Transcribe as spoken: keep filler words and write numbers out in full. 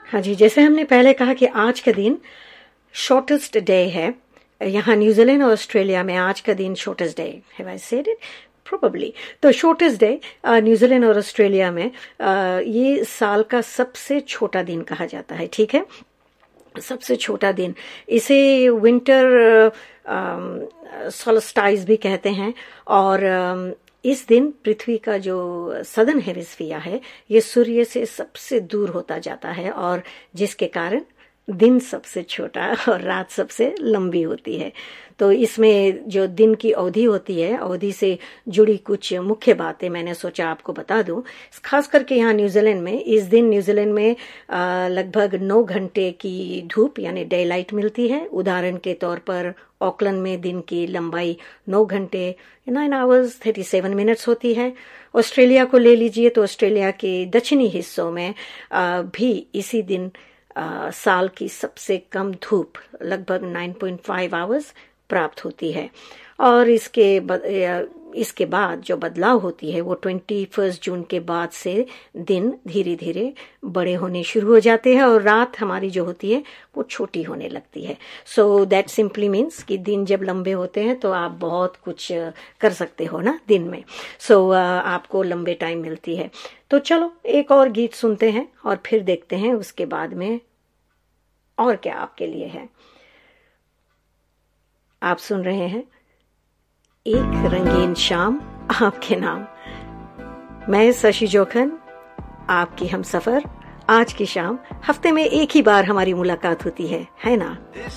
हाँ जी, जैसे हमने पहले कहा कि आज का दिन शॉर्टेस्ट डे है। यहाँ न्यूजीलैंड और ऑस्ट्रेलिया में आज का दिन shortest day. Have I said it? Probably. तो शॉर्टेस्ट डे न्यूजीलैंड और ऑस्ट्रेलिया में uh, ये साल का सबसे छोटा दिन कहा जाता है। ठीक है, सबसे छोटा दिन। इसे विंटर सोल्स्टाइस भी कहते हैं। और um, इस दिन पृथ्वी का जो सदर्न हेमिस्फीयर है ये सूर्य से सबसे दूर होता जाता है, और जिसके कारण दिन सबसे छोटा और रात सबसे लंबी होती है। तो इसमें जो दिन की अवधि होती है, अवधि से जुड़ी कुछ मुख्य बातें मैंने सोचा आपको बता दूं। खास करके यहाँ न्यूजीलैंड में इस दिन न्यूजीलैंड में लगभग नौ घंटे की धूप यानी डे लाइट मिलती है। उदाहरण के तौर पर ऑकलैंड में दिन की लंबाई नौ घंटे nine hours thirty seven minutes होती है। ऑस्ट्रेलिया को ले लीजिए तो ऑस्ट्रेलिया के दक्षिणी हिस्सों में आ, भी इसी दिन आ, साल की सबसे कम धूप लगभग नाइन पॉइंट फाइव आवर्स प्राप्त होती है। और इसके बद, इसके बाद जो बदलाव होती है वो इक्कीस जून के बाद से दिन धीरे धीरे बड़े होने शुरू हो जाते हैं और रात हमारी जो होती है वो छोटी होने लगती है। सो दैट सिंपली मीन्स कि दिन जब लंबे होते हैं तो आप बहुत कुछ कर सकते हो ना दिन में। सो so, आपको लंबे टाइम मिलती है। तो चलो एक और गीत सुनते हैं और फिर देखते हैं उसके बाद में और क्या आपके लिए है। आप सुन रहे हैं एक रंगीन शाम आपके नाम। मैं शशि जोखन, आपकी हमसफर। आज की शाम हफ्ते में एक ही बार हमारी मुलाकात होती है, है ना?